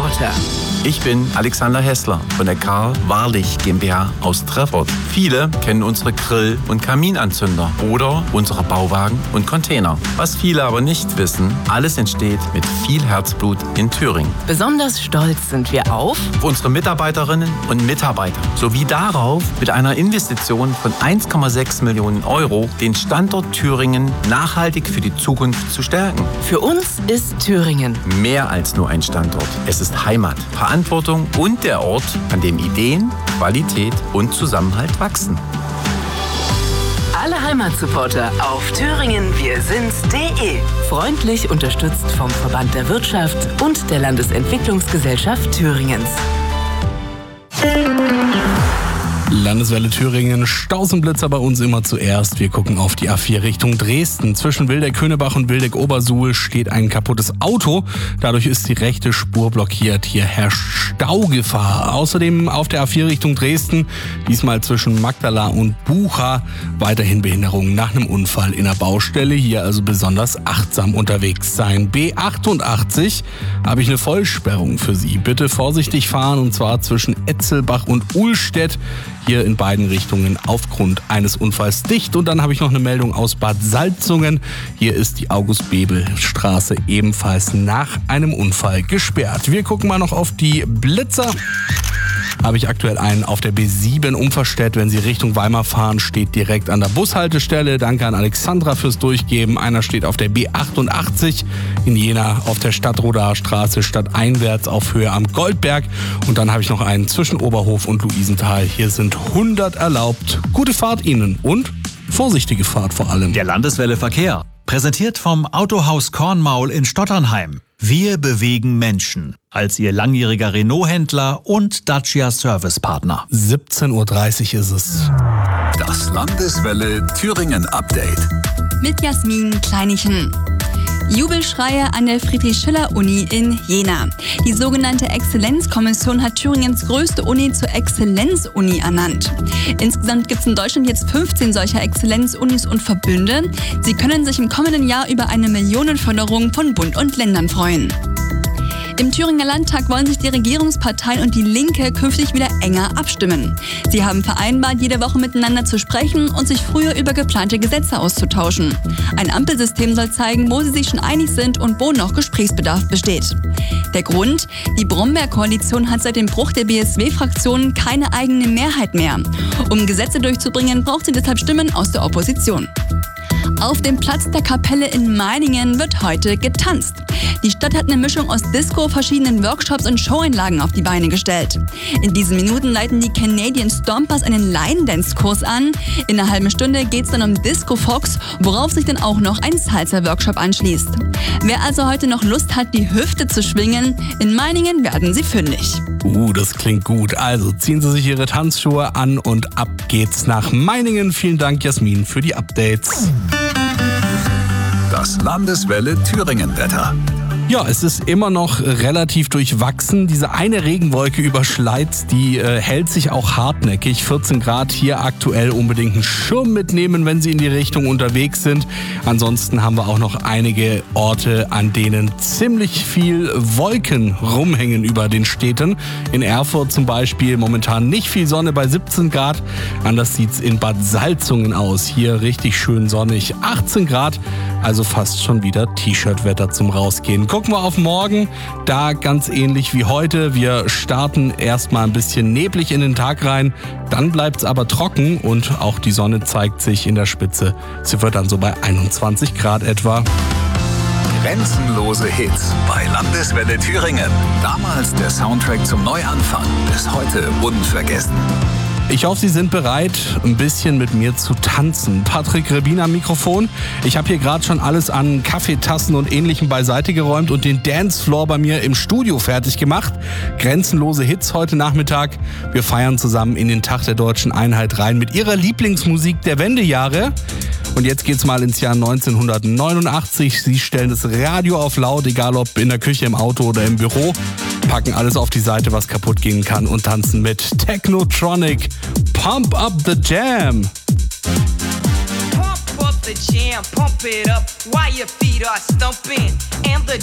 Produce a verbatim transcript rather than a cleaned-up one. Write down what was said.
Supporter. Ich bin Alexander Hessler von der Karl Wahrlich GmbH aus Treffort. Viele kennen unsere Grill- und Kaminanzünder oder unsere Bauwagen und Container. Was viele aber nicht wissen, alles entsteht mit viel Herzblut in Thüringen. Besonders stolz sind wir auf Auf unsere Mitarbeiterinnen und Mitarbeiter sowie darauf, mit einer Investition von eins Komma sechs Millionen Euro den Standort Thüringen nachhaltig für die Zukunft zu stärken. Für uns ist Thüringen Mehr als nur ein Standort. Es ist Heimat, Verantwortung und der Ort, an dem Ideen, Qualität und Zusammenhalt wachsen. Alle Heimatsupporter auf thüringenwirsinds.de. Freundlich unterstützt vom Verband der Wirtschaft und der Landesentwicklungsgesellschaft Thüringens. Landeswelle Thüringen, Stausenblitzer bei uns immer zuerst. Wir gucken auf die A vier Richtung Dresden. Zwischen Wildeck-Köhnebach und Wildeck-Obersuhl steht ein kaputtes Auto. Dadurch ist die rechte Spur blockiert. Hier herrscht Staugefahr. Außerdem auf der A vier Richtung Dresden, diesmal zwischen Magdala und Bucha, weiterhin Behinderungen nach einem Unfall in der Baustelle. Hier also besonders achtsam unterwegs sein. B achtundachtzig habe ich eine Vollsperrung für Sie. Bitte vorsichtig fahren, und zwar zwischen Etzelbach und Uhlstedt. Hier in beiden Richtungen aufgrund eines Unfalls dicht. Und dann habe ich noch eine Meldung aus Bad Salzungen. Hier ist die August-Bebel-Straße ebenfalls nach einem Unfall gesperrt. Wir gucken mal noch auf die Blitzer. Habe ich aktuell einen auf der B sieben Umverstedt. Wenn Sie Richtung Weimar fahren, steht direkt an der Bushaltestelle. Danke an Alexandra fürs Durchgeben. Einer steht auf der B achtundachtzig in Jena auf der Stadtrodaer Straße stadteinwärts auf Höhe am Goldberg. Und dann habe ich noch einen zwischen Oberhof und Luisenthal. Hier sind hundert erlaubt. Gute Fahrt Ihnen und vorsichtige Fahrt vor allem. Der Landeswelle Verkehr, präsentiert vom Autohaus Kornmaul in Stotternheim. Wir bewegen Menschen als Ihr langjähriger Renault-Händler und Dacia-Servicepartner. siebzehn Uhr dreißig ist es. Das Landeswelle Thüringen Update. Mit Jasmin Kleinichen. Jubelschreie an der Friedrich-Schiller-Uni in Jena. Die sogenannte Exzellenzkommission hat Thüringens größte Uni zur Exzellenz-Uni ernannt. Insgesamt gibt es in Deutschland jetzt fünfzehn solcher Exzellenz-Unis und Verbünde. Sie können sich im kommenden Jahr über eine Millionenförderung von Bund und Ländern freuen. Im Thüringer Landtag wollen sich die Regierungsparteien und die Linke künftig wieder enger abstimmen. Sie haben vereinbart, jede Woche miteinander zu sprechen und sich früher über geplante Gesetze auszutauschen. Ein Ampelsystem soll zeigen, wo sie sich schon einig sind und wo noch Gesprächsbedarf besteht. Der Grund? Die Brombeer-Koalition hat seit dem Bruch der B S W-Fraktion keine eigene Mehrheit mehr. Um Gesetze durchzubringen, braucht sie deshalb Stimmen aus der Opposition. Auf dem Platz der Kapelle in Meiningen wird heute getanzt. Die Stadt hat eine Mischung aus Disco, verschiedenen Workshops und Showeinlagen auf die Beine gestellt. In diesen Minuten leiten die Canadian Stompers einen Line-Dance-Kurs an. In einer halben Stunde geht es dann um Disco Fox, worauf sich dann auch noch ein Salsa-Workshop anschließt. Wer also heute noch Lust hat, die Hüfte zu schwingen, in Meiningen werden sie fündig. Uh, das klingt gut. Also ziehen Sie sich Ihre Tanzschuhe an und ab geht's nach Meiningen. Vielen Dank, Jasmin, für die Updates. Das Landeswelle Thüringen Wetter. Ja, es ist immer noch relativ durchwachsen. Diese eine Regenwolke über Schleiz, die äh, hält sich auch hartnäckig. vierzehn Grad hier aktuell, unbedingt einen Schirm mitnehmen, wenn Sie in die Richtung unterwegs sind. Ansonsten haben wir auch noch einige Orte, an denen ziemlich viel Wolken rumhängen über den Städten. In Erfurt zum Beispiel momentan nicht viel Sonne bei siebzehn Grad. Anders sieht's in Bad Salzungen aus. Hier richtig schön sonnig, achtzehn Grad. Also fast schon wieder T-Shirt-Wetter zum Rausgehen. Gucken wir auf morgen, da ganz ähnlich wie heute. Wir starten erstmal ein bisschen neblig in den Tag rein, dann bleibt es aber trocken und auch die Sonne zeigt sich in der Spitze. Sie wird dann so bei einundzwanzig Grad etwa. Grenzenlose Hits bei Landeswelle Thüringen. Damals der Soundtrack zum Neuanfang, bis heute unvergessen. Ich hoffe, Sie sind bereit, ein bisschen mit mir zu tanzen. Patrick Rebin am Mikrofon. Ich habe hier gerade schon alles an Kaffeetassen und Ähnlichem beiseite geräumt und den Dancefloor bei mir im Studio fertig gemacht. Grenzenlose Hits heute Nachmittag. Wir feiern zusammen in den Tag der Deutschen Einheit rein mit Ihrer Lieblingsmusik der Wendejahre. Und jetzt geht's mal ins Jahr neunzehnhundertneunundachtzig. Sie stellen das Radio auf laut, egal ob in der Küche, im Auto oder im Büro. Packen alles auf die Seite, was kaputt gehen kann und tanzen mit Technotronic. Pump up the jam. Pump up the jam, pump it up while your feet are stumping. And the